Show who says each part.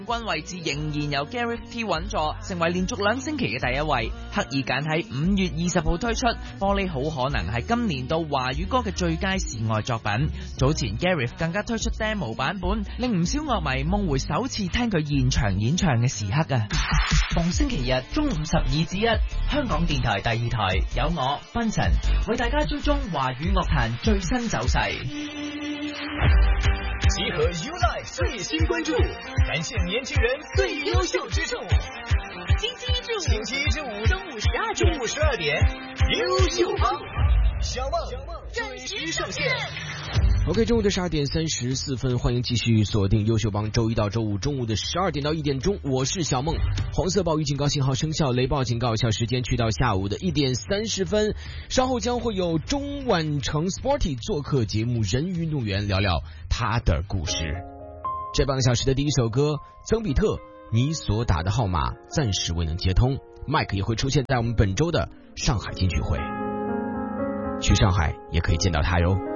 Speaker 1: 冠位置仍然由 Gareth T 穩坐，成為連續2星期嘅第一位。刻意揀喺5月20號推出，玻璃好可能係今年度華語歌嘅最佳示愛作品。早前 Gareth 更加推出 demo 版本，令唔少樂迷夢回首次聽佢現場演唱嘅時刻啊！逢星期日中午12至1，香港電台第2台有我芬晨為大家追蹤華語樂壇最新走勢。
Speaker 2: 集合 YouLife 最新關注，感謝年輕人最優秀之處。星期一至五中午12點，優秀幫小夢準時上線。
Speaker 3: OK， 中午的12點34分，歡迎繼續鎖定優秀幫，周一到周五中午的12點到1點鐘，我是小夢。黃色暴雨警告信號生效，雷暴警告有效時間去到下午的1點30分。稍後將會有鐘晚成 Sporty 做客節目人魚運動員，聊聊他的故事。這半個小時的第一首歌，曾比特，你所打的號碼暫時未能接通，麥克也會出現在我們本周的上海金曲會，去上海也可以見到他喲。